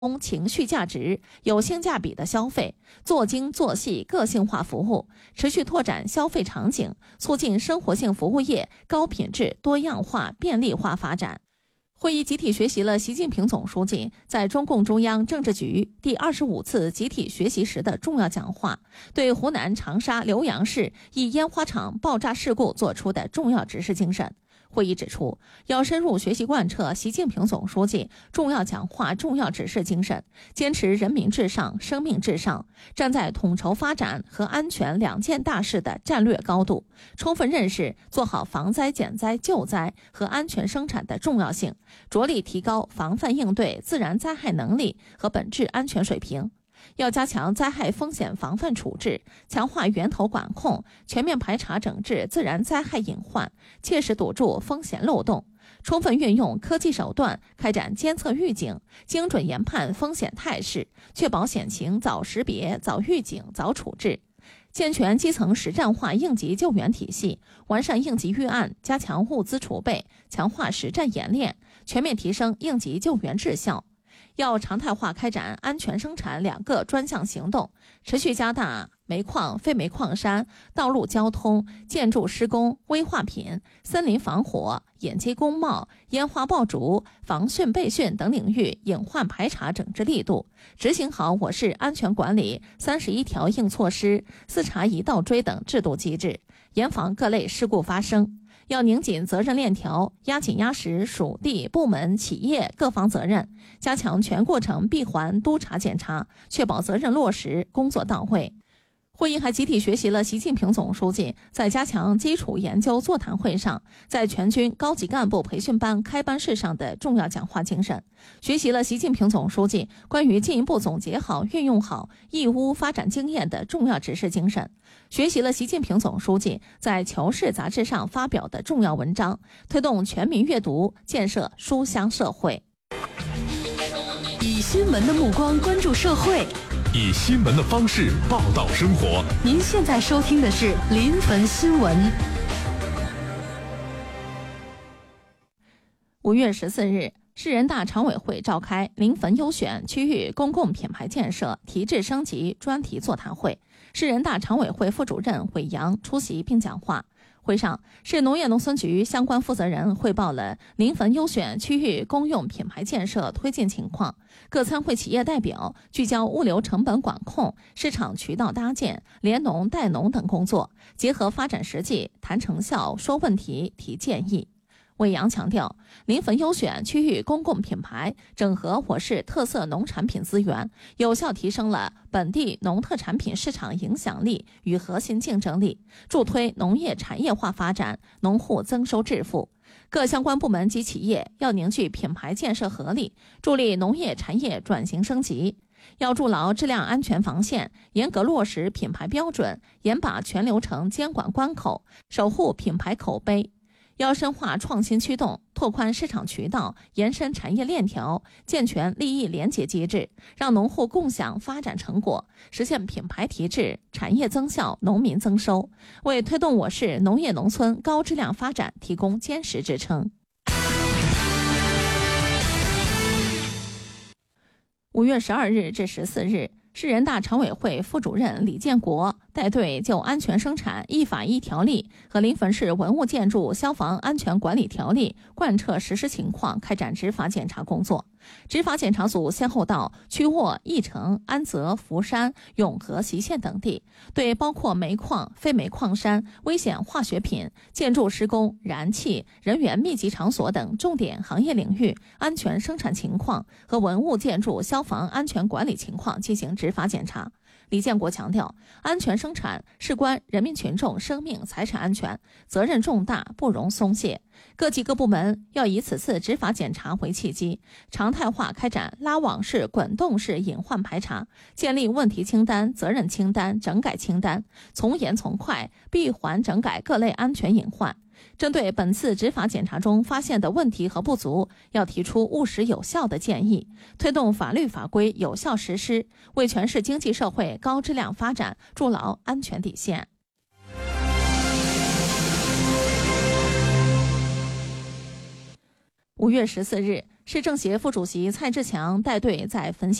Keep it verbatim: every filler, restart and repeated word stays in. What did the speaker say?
供情绪价值、有性价比的消费，做精做细个性化服务，持续拓展消费场景，促进生活性服务业高品质、多样化、便利化发展。会议集体学习了习近平总书记在中共中央政治局第二十五次集体学习时的重要讲话，对湖南长沙浏阳市一烟花厂爆炸事故作出的重要指示精神。会议指出，要深入学习贯彻习近平总书记重要讲话、重要指示精神，坚持人民至上、生命至上，站在统筹发展和安全两件大事的战略高度，充分认识做好防灾减灾救灾和安全生产的重要性，着力提高防范应对自然灾害能力和本质安全水平。要加强灾害风险防范处置，强化源头管控，全面排查整治自然灾害隐患，切实堵住风险漏洞，充分运用科技手段开展监测预警，精准研判风险态势，确保险情早识别、早预警、早处置。健全基层实战化应急救援体系，完善应急预案，加强物资储备，强化实战演练，全面提升应急救援质效。要常态化开展安全生产两个专项行动，持续加大煤矿、非煤矿山、道路交通、建筑施工、危化品、森林防火、引鸡公贸、烟花爆竹、防汛备汛等领域隐患排查整治力度，执行好我市安全管理三十一条硬措施、四查一倒追等制度机制，严防各类事故发生。要拧紧责任链条，压紧压实属地、部门、企业各方责任，加强全过程闭环督查检查，确保责任落实、工作到位。会议还集体学习了习近平总书记在加强基础研究座谈会上，在全军高级干部培训班开班式上的重要讲话精神，学习了习近平总书记关于进一步总结好、运用好义乌发展经验的重要指示精神，学习了习近平总书记在《求是》杂志上发表的重要文章，推动全民阅读，建设书香社会。 以新闻的目光关注社会， 以新闻的方式报道生活。 您现在收听的是临汾新闻。 五月十四日，市人大常委会召开临汾优选区域公共品牌建设提质升级专题座谈会，市人大常委会副主任韦阳出席并讲话。会上，市农业农村局相关负责人汇报了临汾优选区域公用品牌建设推进情况，各参会企业代表聚焦物流成本管控、市场渠道搭建、联农带农等工作，结合发展实际，谈成效、说问题、提建议。韦阳强调，临汾优选区域公共品牌整合我市特色农产品资源，有效提升了本地农特产品市场影响力与核心竞争力，助推农业产业化发展，农户增收致富。各相关部门及企业要凝聚品牌建设合力，助力农业产业转型升级。要筑牢质量安全防线，严格落实品牌标准，严把全流程监管关口，守护品牌口碑。要深化创新驱动，拓宽市场渠道，延伸产业链条，健全利益联结机制，让农户共享发展成果，实现品牌提质、产业增效、农民增收，为推动我市农业农村高质量发展提供坚实支撑。五月十二日至十四日，市人大常委会副主任李建国带队就安全生产一法一条例和临汾市文物建筑消防安全管理条例贯彻实施情况开展执法检查工作。执法检查组先后到曲沃、义城、安泽、福山、永和、隰县等地，对包括煤矿、非煤矿山、危险化学品、建筑施工、燃气、人员密集场所等重点行业领域安全生产情况和文物建筑消防安全管理情况进行执法检查。李建国强调，安全生产事关人民群众生命财产安全，责任重大，不容松懈。各级各部门要以此次执法检查为契机，常态化开展拉网式、滚动式隐患排查，建立问题清单、责任清单、整改清单，从严从快闭环整改各类安全隐患。针对本次执法检查中发现的问题和不足，要提出务实有效的建议，推动法律法规有效实施，为全市经济社会高质量发展筑牢安全底线。五月十四日， 市政协副主席蔡志强带队在汾